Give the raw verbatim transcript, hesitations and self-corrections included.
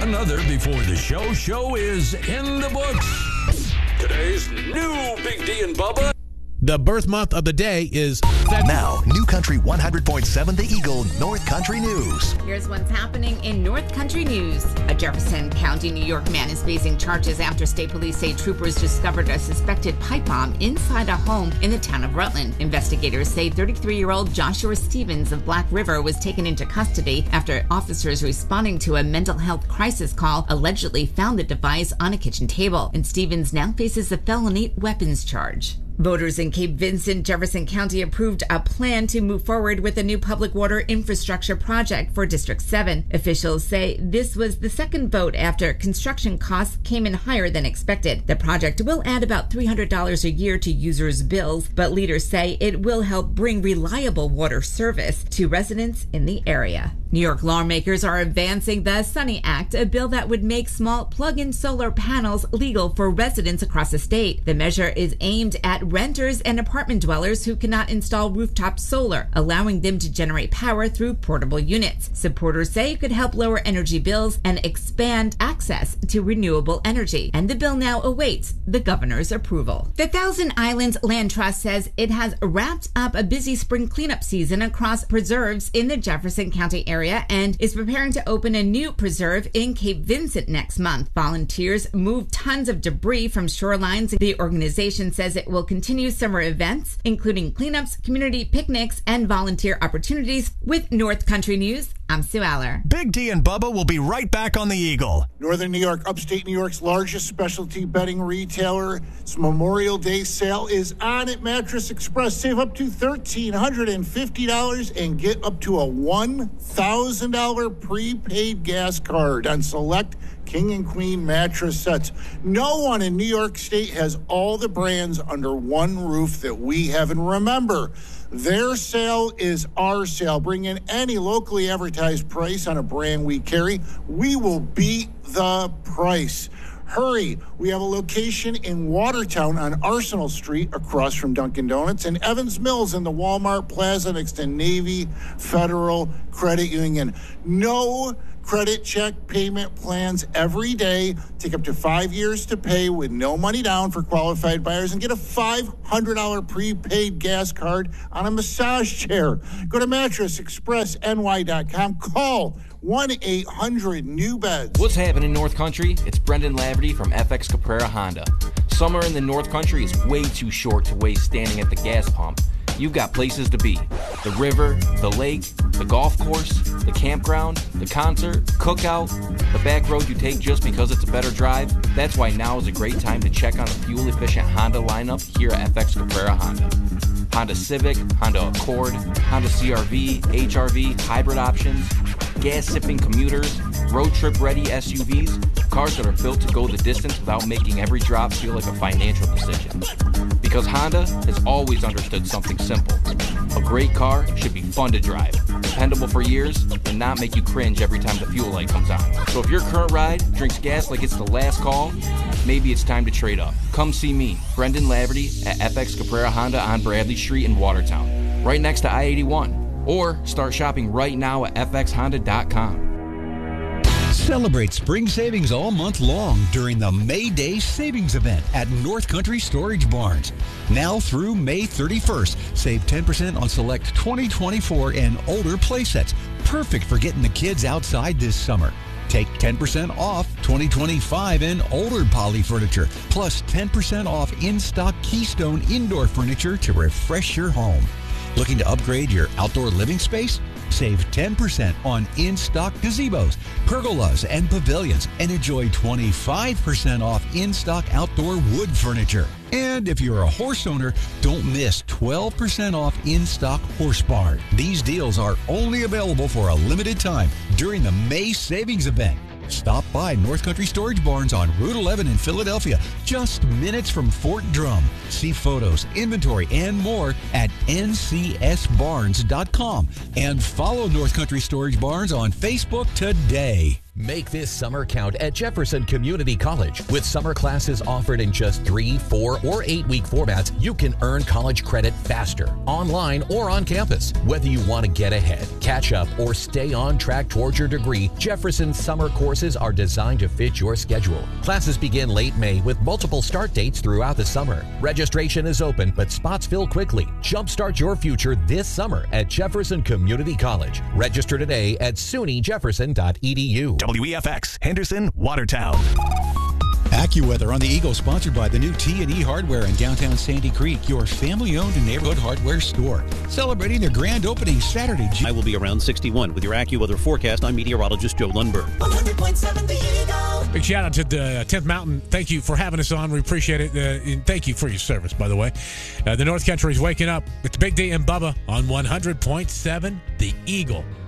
Another Before the Show show is in the books. Today's new Big D and Bubba. The birth month of the day is February. Now, New Country one hundred point seven The Eagle, North Country News. Here's what's happening in North Country News. A Jefferson County, New York man is facing charges after state police say troopers discovered a suspected pipe bomb inside a home in the town of Rutland. Investigators say thirty-three-year-old Joshua Stevens of Black River was taken into custody after officers responding to a mental health crisis call allegedly found the device on a kitchen table. And Stevens now faces a felony weapons charge. Voters in Cape Vincent, Jefferson County approved a plan to move forward with a new public water infrastructure project for District seven. Officials say this was the second vote after construction costs came in higher than expected. The project will add about three hundred dollars a year to users' bills, but leaders say it will help bring reliable water service to residents in the area. New York lawmakers are advancing the SUNNY Act, a bill that would make small plug-in solar panels legal for residents across the state. The measure is aimed at renters and apartment dwellers who cannot install rooftop solar, allowing them to generate power through portable units. Supporters say it could help lower energy bills and expand access to renewable energy. And the bill now awaits the governor's approval. The Thousand Islands Land Trust says it has wrapped up a busy spring cleanup season across preserves in the Jefferson County area and is preparing to open a new preserve in Cape Vincent next month. Volunteers moved tons of debris from shorelines. The organization says it will continue summer events, including cleanups, community picnics, and volunteer opportunities. With North Country News, I'm Sue Aller. Big D and Bubba will be right back on the Eagle. Northern New York, upstate New York's largest specialty bedding retailer. Its Memorial Day sale is on at Mattress Express. Save up to one thousand three hundred fifty dollars and get up to a one thousand dollars prepaid gas card on select King and Queen mattress sets. No one in New York State has all the brands under one roof that we have. And remember, their sale is our sale. Bring in any locally advertised price on a brand we carry. We will beat the price. Hurry. We have a location in Watertown on Arsenal Street across from Dunkin' Donuts, and Evans Mills in the Walmart Plaza next to Navy Federal Credit Union. No credit check payment plans every day. Take up to five years to pay with no money down for qualified buyers, and get a five hundred dollars prepaid gas card on a massage chair. Go to mattress express N Y dot com. Call one eight hundred new beds. What's happening in North Country? It's Brendan Laverty from F X Caprara Honda. Summer in the North Country is way too short to waste standing at the gas pump. You've got places to be. The river, the lake, the golf course, the campground, the concert, cookout, the back road you take just because it's a better drive. That's why now is a great time to check on the fuel-efficient Honda lineup here at F X Caprara Honda. Honda Civic, Honda Accord, Honda C R V, H R V, hybrid options, gas-sipping commuters, road trip-ready S U Vs, cars that are built to go the distance without making every drop feel like a financial decision. Because Honda has always understood something simple. A great car should be fun to drive, dependable for years, and not make you cringe every time the fuel light comes on. So if your current ride drinks gas like it's the last call, maybe it's time to trade up. Come see me, Brendan Laverty, at F X Caprara Honda on Bradley Street in Watertown, right next to I eighty-one. Or start shopping right now at F X Honda dot com. Celebrate spring savings all month long during the May Day Savings Event at North Country Storage Barns. Now through May thirty-first, save ten percent on select twenty twenty-four and older playsets. Perfect for getting the kids outside this summer. Take ten percent off twenty twenty-five and older poly furniture, plus ten percent off in-stock Keystone indoor furniture to refresh your home. Looking to upgrade your outdoor living space? Save ten percent on in-stock gazebos, pergolas, and pavilions, and enjoy twenty-five percent off in-stock outdoor wood furniture. And if you're a horse owner, don't miss twelve percent off in-stock horse barn. These deals are only available for a limited time during the May Savings Event. Stop by North Country Storage Barns on Route eleven in Philadelphia, just minutes from Fort Drum. See photos, inventory, and more at N C S barns dot com. And follow North Country Storage Barns on Facebook today. Make this summer count at Jefferson Community College. With summer classes offered in just three, four, or eight-week formats, you can earn college credit faster, online or on campus. Whether you want to get ahead, catch up, or stay on track towards your degree, Jefferson's summer courses are designed to fit your schedule. Classes begin late May with multiple start dates throughout the summer. Registration is open, but spots fill quickly. Jumpstart your future this summer at Jefferson Community College. Register today at S U N Y Jefferson dot E D U. W E F X, Henderson, Watertown. AccuWeather on the Eagle, sponsored by the new T and E Hardware in downtown Sandy Creek, your family-owned neighborhood hardware store. Celebrating their grand opening Saturday. I will be around sixty-one with your AccuWeather forecast. I'm meteorologist Joe Lundberg. one hundred point seven The Eagle. Big shout out to the tenth Mountain. Thank you for having us on. We appreciate it. Uh, and thank you for your service, by the way. Uh, the North Country is waking up. It's Big D and Bubba on one hundred point seven The Eagle.